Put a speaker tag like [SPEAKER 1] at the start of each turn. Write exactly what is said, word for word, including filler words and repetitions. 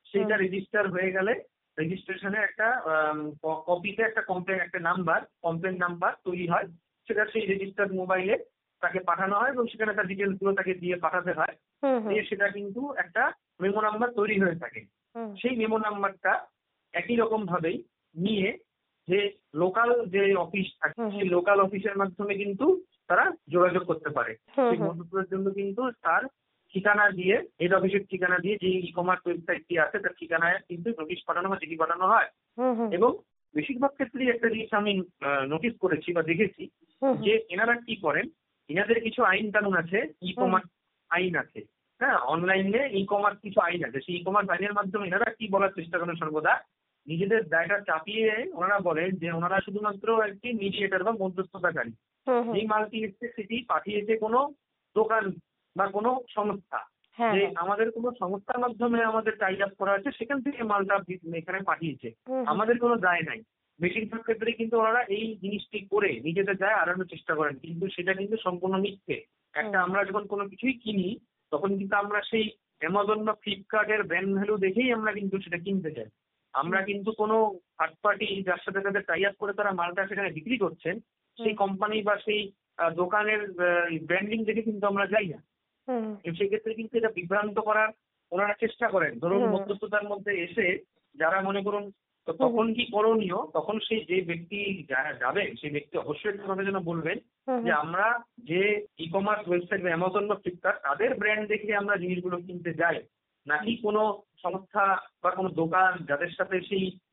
[SPEAKER 1] সেইটা
[SPEAKER 2] হুম।
[SPEAKER 1] রেজিস্টার হয়ে গেলে রেজিস্ট্রেশনে একটা কপিতে একটা কমপ্লেন একটা নাম্বার কমপ্লেন নাম্বার তৈরি হয়, সেটা সেই রেজিস্টার্ড মোবাইলে তাকে পাঠানো হয় এবং সেখানে তার ডিটেলস গুলো তাকে দিয়ে পাঠাতে হয়।
[SPEAKER 2] হুম। হুম।
[SPEAKER 1] দিয়ে সেটা কিন্তু একটা মেমো নাম্বার তৈরি হয়ে থাকে।
[SPEAKER 2] হুম।
[SPEAKER 1] সেই মেমো নাম্বারটা একই রকম ভাবেই নিয়ে যে লোকাল যে অফিস থাকে
[SPEAKER 2] হুম।
[SPEAKER 1] সেই লোকাল অফিসের মাধ্যমে কিন্তু তারা যোগাযোগ করতে পারে।
[SPEAKER 2] হুম।
[SPEAKER 1] সেই
[SPEAKER 2] হুম।
[SPEAKER 1] মন্তব্যের জন্য কিন্তু তার ঠিকানা দিয়ে হেড অফিসের ঠিকানা দিয়ে যে ই কমার্স ওয়েবসাইটটি আছে তার ঠিকানায় কিন্তু নোটিশ পাঠানো বা চিঠি পাঠানো হয়।
[SPEAKER 2] হুম। হুম।
[SPEAKER 1] এবং বেশিরভাগ ক্ষেত্রেই একটা জিনিস আমি নোটিস করেছি বা দেখেছি
[SPEAKER 2] হুম।
[SPEAKER 1] যে এনারা কি করেন, এনাদের কিছু আইন কানুন আছে, ই
[SPEAKER 2] হুম।
[SPEAKER 1] কমার্স আইন আছে, হ্যাঁ, অনলাইনে ই কমার্স কিছু আইন আছে। সেই ই কমার্স আইনের মাধ্যমে এনারা কি বলার চেষ্টা করেন সর্বদা, নিজেদের দায়টা চাপিয়ে ওনারা বলেন যে ওনারা শুধুমাত্র একটি মিডিয়েটর বা মধ্যস্থতাকারী।
[SPEAKER 2] হুম। হুম।
[SPEAKER 1] যেই মালটি এসছে সেটি পাঠিয়েছে কোনো দোকান বা কোনো সংস্থা,
[SPEAKER 2] হ্যাঁ,
[SPEAKER 1] যে
[SPEAKER 2] হ্যাঁ।
[SPEAKER 1] আমাদের কোনো সংস্থার মাধ্যমে আমাদের টাই আপ করা আছে, সেখান থেকে মালটা এখানে পাঠিয়েছে,
[SPEAKER 2] হুম। হুম।
[SPEAKER 1] আমাদের কোনো দায় নাই। বেশিরভাগ ক্ষেত্রে কিন্তু ওনারা এই জিনিসটি করে নিজেদের দায় এড়ানোর চেষ্টা করেন, কিন্তু সেটা কিন্তু সম্পূর্ণ মিথ্যে। একটা
[SPEAKER 2] হুম।
[SPEAKER 1] আমরা যখন কোনো কিছুই কিনি তখন কিন্তু আমরা সেই অ্যামাজন বা ফ্লিপকার্টের ব্র্যান্ড ভ্যালু দেখেই আমরা কিন্তু সেটা কিনতে চাই। আমরা কিন্তু কোনো থার্ড পার্টি যার সাথে তাদের টাই আপ করে তারা মালটা সেখানে বিক্রি করছেন সেই
[SPEAKER 2] হুম।
[SPEAKER 1] কোম্পানি বা সেই আহ, দোকানের ব্র্যান্ডিং দেখে কিন্তু আমরা যাই না।
[SPEAKER 2] হুম।
[SPEAKER 1] এবং সেক্ষেত্রে কিন্তু এটা বিভ্রান্ত করার ওনারা চেষ্টা করেন। ধরুন
[SPEAKER 2] হুম।
[SPEAKER 1] মধ্যস্থতার মধ্যে এসে যারা মনে করুন, তো
[SPEAKER 2] হুম।
[SPEAKER 1] তখন কি করণীয়, তখন সেই যে ব্যক্তি যারা যাবে সেই ব্যক্তি অবশ্যই আমাদের জন্য বলবেন
[SPEAKER 2] হুম।
[SPEAKER 1] যে আমরা যে ই কমার্স ওয়েবসাইট বা অ্যামাজন বা ফ্লিপকার্ট তাদের ব্র্যান্ড দেখে আমরা জিনিসগুলো কিনতে যাই, নাকি কোনো সংস্থা বা কোনো দোকান যাদের সাথে সেই